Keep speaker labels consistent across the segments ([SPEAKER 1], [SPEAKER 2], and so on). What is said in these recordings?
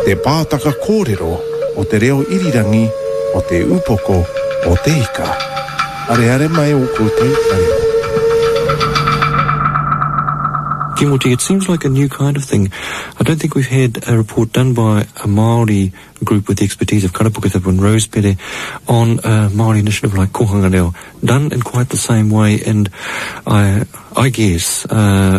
[SPEAKER 1] te pātaka kōrero o te reo irirangi o te upoko o te ika. Are mai o koutou tareko.
[SPEAKER 2] Kimoti, it seems like a new kind of thing. I don't think we've had a report done by a Māori group with the expertise of Karapukatapu and Rose Pere on a Māori initiative like Kohanga Reo, done in quite the same way, and I guess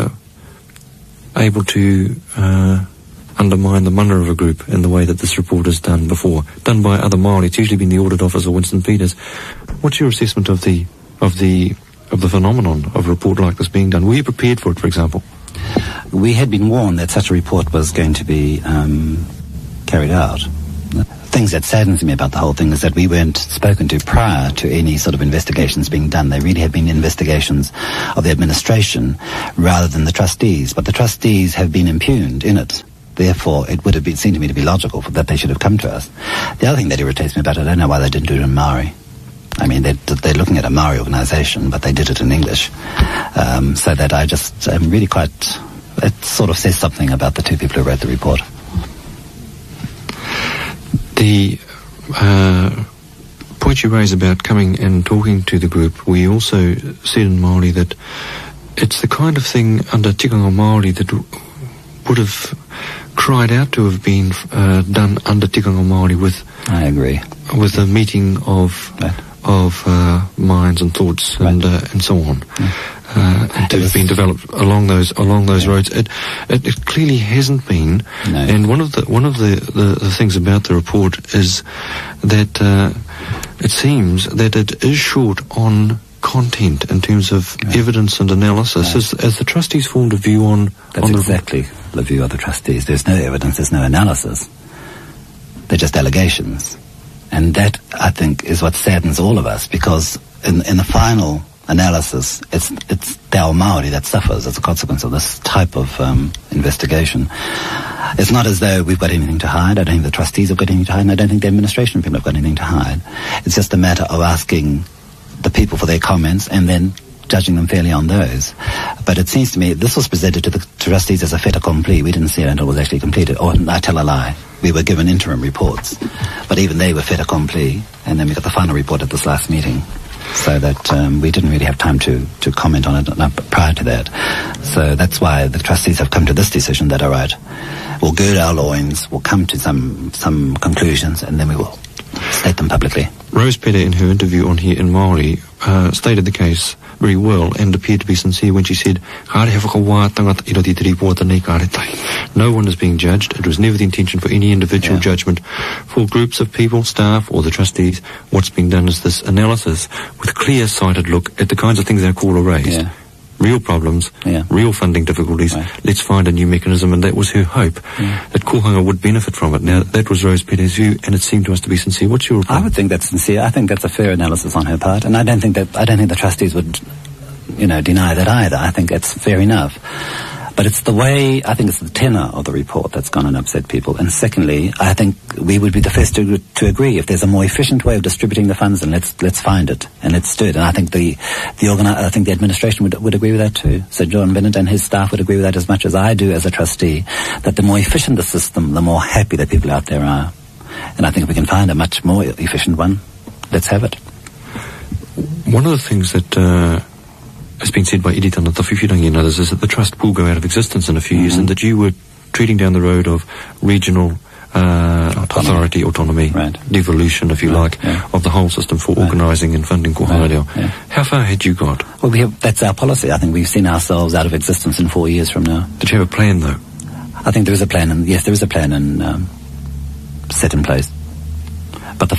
[SPEAKER 2] able to undermine the Manarava group in the way that this report is done before, done by other Māori. It's usually been the Audit Office or Winston Peters. What's your assessment of the phenomenon of a report like this being done? Were you prepared for it, for example?
[SPEAKER 3] We had been warned that such a report was going to be carried out. The things that saddens me about the whole thing is that we weren't spoken to prior to any sort of investigations being done. They really had been investigations of the administration rather than the trustees. But the trustees have been impugned in it. Therefore, it would have seemed to me to be logical that they should have come to us. The other thing that irritates me about it, I don't know why they didn't do it in Maori. I mean, they're looking at a Maori organisation, but they did it in English. So that I just am really quite... It sort of says something about the two people who wrote the report.
[SPEAKER 2] The point you raise about coming and talking to the group, we also said in Māori that it's the kind of thing under Tikanga Māori that would have cried out to have been done under Tikanga Māori with...
[SPEAKER 3] I agree.
[SPEAKER 2] With a meeting of... Right. Of minds and thoughts and so on, and to have been developed along those roads. It clearly hasn't been.
[SPEAKER 3] No.
[SPEAKER 2] And one of the things about the report is that it seems that it is short on content in terms of evidence and analysis. As the trustees formed a view on...
[SPEAKER 3] That's exactly the view of the trustees. There's no evidence, there's no analysis. They're just allegations. And that, I think, is what saddens all of us, because in the final analysis, it's Te Ao Māori that suffers as a consequence of this type of investigation. It's not as though we've got anything to hide. I don't think the trustees have got anything to hide, and I don't think the administration people have got anything to hide. It's just a matter of asking the people for their comments and then judging them fairly on those. But it seems to me this was presented to the trustees as a fait accompli. We didn't see it until it was actually completed. Or I tell a lie. We were given interim reports, but even they were fait accompli, and then we got the final report at this last meeting, so that we didn't really have time to comment on it prior to that. So that's why the trustees have come to this decision that, all right, we'll gird our loins, we'll come to some conclusions, and then we will state them publicly.
[SPEAKER 2] Rose Pere, in her interview on here in Māori, stated the case very well and appeared to be sincere when she said, no one is being judged. It was never the intention for any individual judgment. For groups of people, staff, or the trustees, what's being done is this analysis with a clear-sighted look at the kinds of things our caller raised.
[SPEAKER 3] Yeah.
[SPEAKER 2] Real problems, real funding difficulties. Right. Let's find a new mechanism, and that was her hope, that Kohanga would benefit from it. Now, that was Rose Pere's view, and it seemed to us to be sincere. What's your reply?
[SPEAKER 3] I would think that's sincere. I think that's a fair analysis on her part, and I don't think the trustees would, deny that either. I think it's fair enough. But it's the way, I think it's the tenor of the report that's gone and upset people. And secondly, I think we would be the first to agree if there's a more efficient way of distributing the funds, and let's find it and let's do it. And I think the administration would agree with that too. So John Bennett and his staff would agree with that as much as I do as a trustee, that the more efficient the system, the more happy the people out there are. And I think if we can find a much more efficient one, let's have it.
[SPEAKER 2] One of the things that has been said by Iritana Tawhiwhirangi and others is that the trust will go out of existence in a few years, and that you were treading down the road of regional autonomy, devolution, if you like, of the whole system for organising and funding Kohanga Reo. How far had you got?
[SPEAKER 3] Well, that's our policy. I think we've seen ourselves out of existence in 4 years from now.
[SPEAKER 2] Did you have a plan, though?
[SPEAKER 3] I think there is a plan, and yes, there is a plan set in place. But the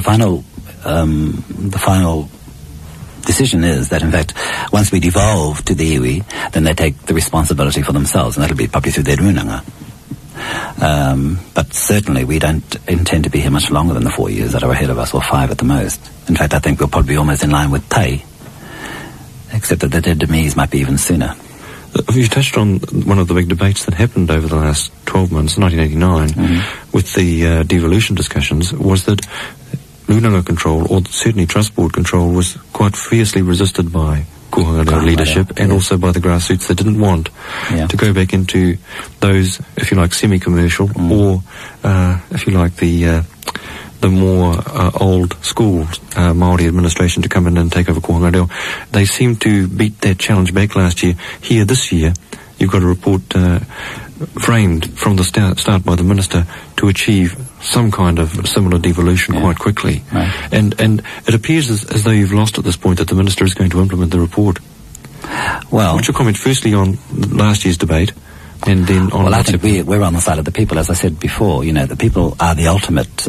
[SPEAKER 3] final decision is that, in fact, once we devolve to the iwi, then they take the responsibility for themselves, and that'll be probably through their runanga. But certainly we don't intend to be here much longer than the 4 years that are ahead of us, or 5 at the most. In fact, I think we'll probably be almost in line with pay, except that the demise might be even sooner.
[SPEAKER 2] You touched on one of the big debates that happened over the last 12 months, 1989, with the devolution discussions, was that Runanga control, or certainly Trust Board control, was quite fiercely resisted by Kohanga Reo leadership and also by the grassroots that didn't want to go back into those, if you like, semi-commercial or, if you like, the more old school Māori administration to come in and take over Kohanga Reo. They seem to beat that challenge back last year. Here this year, you've got a report framed from the start by the Minister to achieve some kind of similar devolution quite quickly.
[SPEAKER 3] Right.
[SPEAKER 2] And it appears as though you've lost at this point that the Minister is going to implement the report.
[SPEAKER 3] Well,
[SPEAKER 2] what's your comment firstly on last year's debate and then on...
[SPEAKER 3] Well, I think we're on the side of the people. As I said before, the people are the ultimate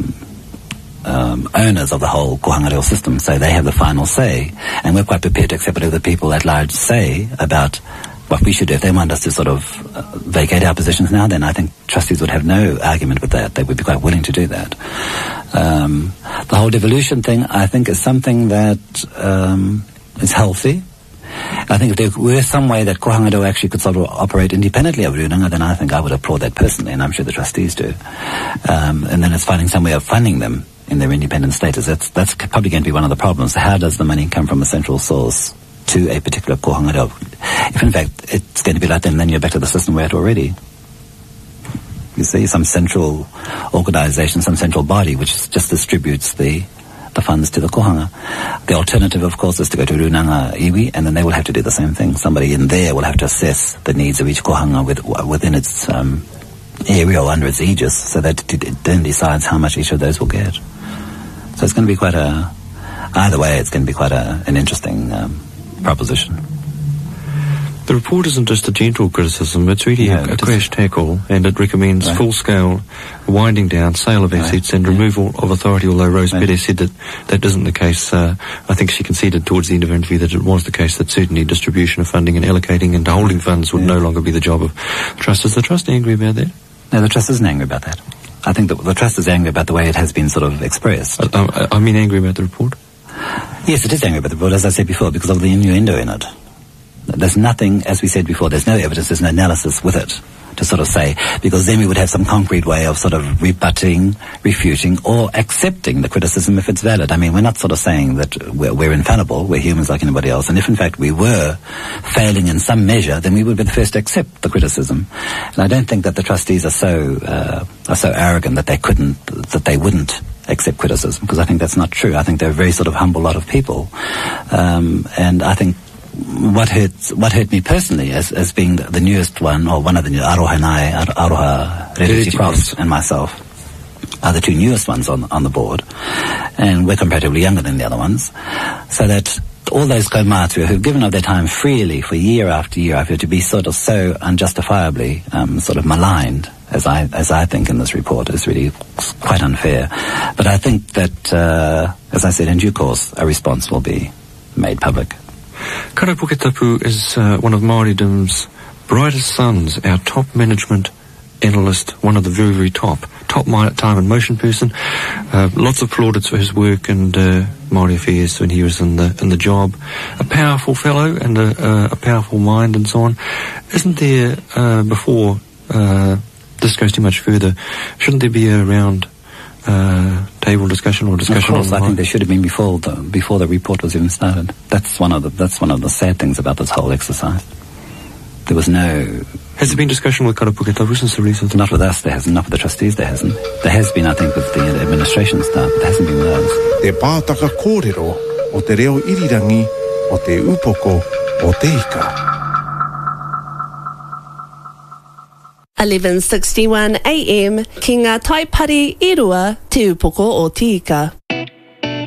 [SPEAKER 3] owners of the whole Kohanga Reo system, so they have the final say, and we're quite prepared to accept whatever the people at large say about what we should do. If they want us to sort of vacate our positions now, then I think trustees would have no argument with that. They would be quite willing to do that. The whole devolution thing, I think, is something that is healthy. I think if there were some way that Kohanga Reo actually could sort of operate independently of Runanga, then I think I would applaud that personally, and I'm sure the trustees do. And then it's finding some way of funding them in their independent status. That's probably going to be one of the problems. How does the money come from a central source to a particular Kohanga Reo? If in fact it's going to be like that, then you're back to the system we're at already. You see, some central organisation, some central body which just distributes the funds to the kohanga. The alternative, of course, is to go to Runanga Iwi, and then they will have to do the same thing. Somebody in there will have to assess the needs of each kohanga within its area or under its aegis, so that it then decides how much each of those will get. So it's going to be quite either way, it's going to be quite an interesting proposition.
[SPEAKER 2] The report isn't just a gentle criticism, it's really a crash tackle, and it recommends full-scale winding down, sale of assets and removal of authority, although Rose Pere said that isn't the case. I think she conceded towards the end of her interview that it was the case, that certainly distribution of funding and allocating and holding funds would no longer be the job of the Trust. Is the Trust angry about that?
[SPEAKER 3] No, the Trust isn't angry about that. I think that the Trust is angry about the way it has been sort of expressed.
[SPEAKER 2] I mean angry about the report?
[SPEAKER 3] Yes, it is angry about the report, as I said before, because of the innuendo in it. There's nothing, as we said before, there's no evidence, there's no analysis with it to sort of say, because then we would have some concrete way of sort of rebutting, refuting, or accepting the criticism if it's valid. I mean, we're not sort of saying that we're infallible, we're humans like anybody else, and if in fact we were failing in some measure, then we would be the first to accept the criticism. And I don't think that the trustees are so arrogant that they wouldn't accept criticism, because I think that's not true. I think they're a very sort of humble lot of people, and I think what hurt me personally as being the newest one, or one of the new, Aroha Rereti Cross and myself are the two newest ones on the board, and we're comparatively younger than the other ones, so that all those kaumātua who've given up their time freely for year after year after to be sort of so unjustifiably sort of maligned, as I think in this report, is really quite unfair. But I think that, as I said, in due course, a response will be made public.
[SPEAKER 2] Karo Puketapu is one of Māoridom's brightest sons, our top management analyst, one of the very, very top time and motion person. Lots of plaudits for his work and Māori affairs when he was in the job. A powerful fellow and a powerful mind and so on. Isn't there, before this goes too much further, shouldn't there be a round table discussion or discussion?
[SPEAKER 3] Of course, I think there should have been before the report was even started. That's one of the sad things about this whole exercise. There was no...
[SPEAKER 2] Has there been discussion with Karo Puketapu since the recent?
[SPEAKER 3] Not with us, there hasn't. Not with the trustees, there hasn't. There has been, I think, with the administration staff, but there hasn't been with us.
[SPEAKER 1] Te pātaka kōrero o te reo irirangi o te upoko o te ika.
[SPEAKER 4] 11:61 a.m. ki ngā taipari e rua te upoko o te ika.